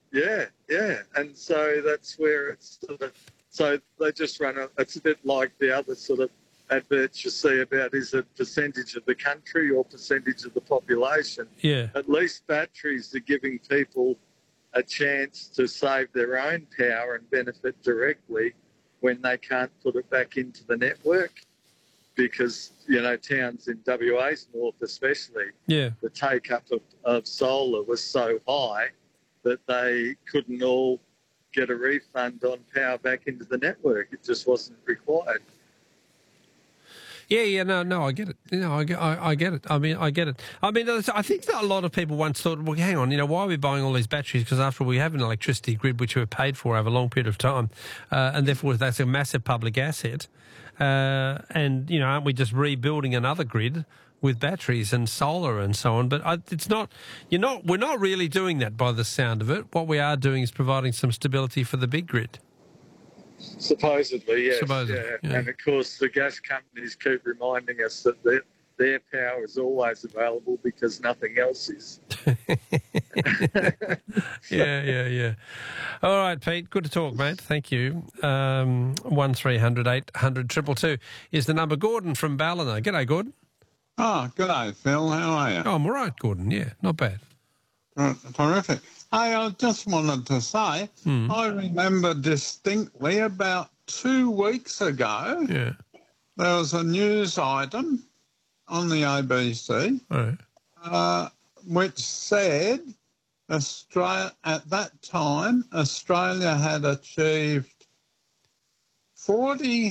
Yeah, yeah. And so that's where it's sort of, so they just it's a bit like the other sort of adverts you see about is it percentage of the country or percentage of the population. Yeah. At least batteries are giving people a chance to save their own power and benefit directly when they can't put it back into the network. Because, towns in WA's north especially, Yeah. the take-up of solar was so high that they couldn't all get a refund on power back into the network. It just wasn't required. Yeah, no, I get it. I get it. I mean, I get it. I mean, I think that a lot of people once thought, well, hang on, why are we buying all these batteries? Because after all, we have an electricity grid which we've paid for over a long period of time, and therefore that's a massive public asset. And aren't we just rebuilding another grid with batteries and solar and so on? But it's not. We're not really doing that by the sound of it. What we are doing is providing some stability for the big grid. Supposedly, yes. Supposedly, yeah. And, of course, the gas companies keep reminding us that their power is always available because nothing else is. Yeah. All right, Pete, good to talk, mate. Thank you. 1300 800 222 is the number. Gordon from Ballina. G'day, Gordon. Oh, g'day, Phil. How are you? Oh, I'm all right, Gordon. Yeah, not bad. Terrific. Hey, I just wanted to say, I remember distinctly about 2 weeks ago, there was a news item on the ABC which said at that time Australia had achieved 40